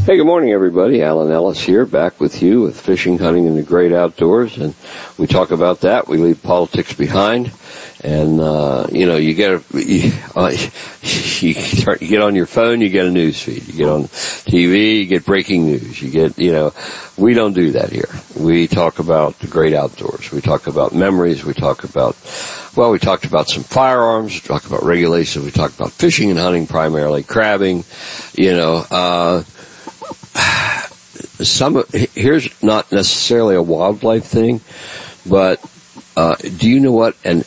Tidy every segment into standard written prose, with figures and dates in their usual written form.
Hey, good morning, everybody. Alan Ellis here, back with you with Fishing, Hunting, and the Great Outdoors. And we talk about that. We leave politics behind. And, you get on your phone, you get a news feed. You get on TV, you get breaking news. We don't do that here. We talk about the great outdoors. We talk about memories. We talked about some firearms. We talk about regulations. We talk about fishing and hunting primarily, crabbing, here's not necessarily a wildlife thing, but do you know what an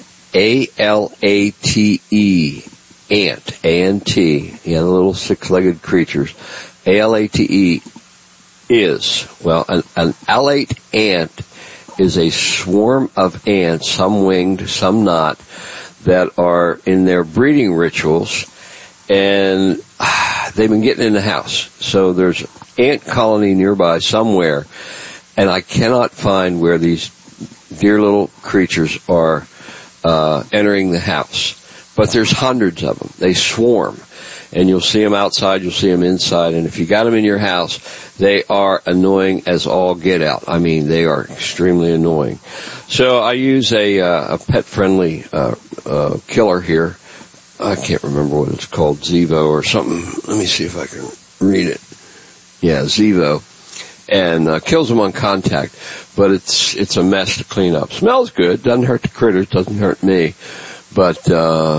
A-L-A-T-E ant, A-N-T, the little six-legged creatures, A-L-A-T-E is? Well, an alate ant is a swarm of ants, some winged, some not, that are in their breeding rituals, and they've been getting in the house. So there's ant colony nearby somewhere, and I cannot find where these dear little creatures are entering the house. But there's hundreds of them. They swarm, and you'll see them outside, you'll see them inside, and if you got them in your house, they are annoying as all get out. I mean, they are extremely annoying. So I use a pet-friendly killer here. I can't remember what it's called, Zevo or something. Let me see if I can read it. Yeah, Zevo. And kills them on contact. But it's a mess to clean up. Smells good. Doesn't hurt the critters. Doesn't hurt me. But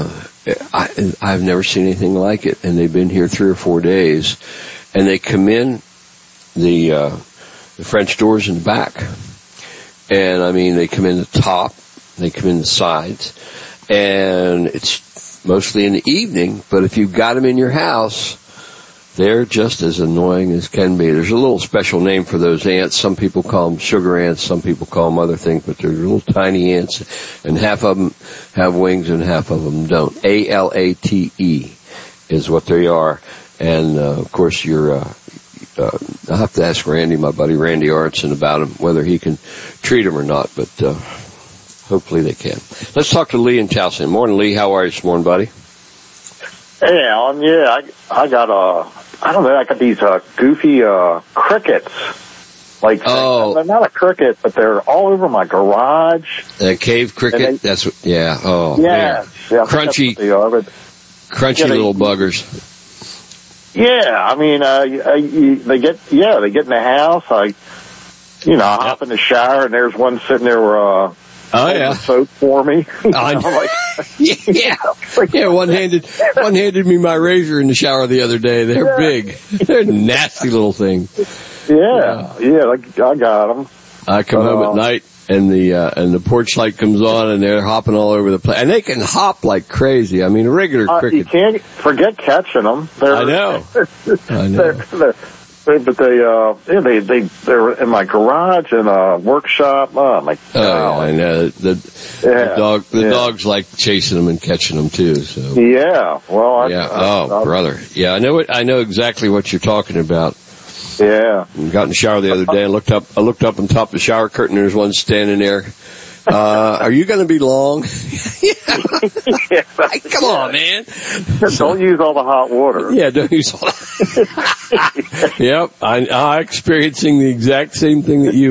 I've never seen anything like it. And they've been here 3 or 4 days. And they come in the French doors in the back. And, I mean, they come in the top. They come in the sides. And it's mostly in the evening, but if you've got them in your house, they're just as annoying as can be. There's a little special name for those ants. Some people call them sugar ants, some people call them other things, but they're little tiny ants, and half of them have wings and half of them don't. A-L-A-T-E is what they are. And, of course, I'll have to ask Randy, my buddy Randy Arnson, about them, whether he can treat them or not, but hopefully they can. Let's talk to Lee in Towson. Morning, Lee. How are you this morning, buddy? Hey, Alan. Yeah, I got these goofy crickets. Like, they're not a cricket, but they're all over my garage. A cave cricket? That's what, yeah. Oh, yeah. Crunchy little buggers. Yeah, I mean, they get in the house. I hop in the shower and there's one sitting there, soap for me. Yeah, one handed me my razor in the shower the other day. They're big. They're nasty little things. Yeah, I got them. I come home at night and the porch light comes on and they're hopping all over the place. And they can hop like crazy. I mean, a regular cricket. You can't forget catching them. I know. But they're in my garage and workshop. Oh my God! Oh, I know. The dogs like chasing them and catching them too. So yeah, well, brother, yeah, I know exactly what you're talking about. Yeah, I got in the shower the other day and I looked up on top of the shower curtain. And there's one standing there. Are you going to be long? Come on, man. Don't use all the hot water. Yeah, don't use all that. Yep, I'm experiencing the exact same thing that you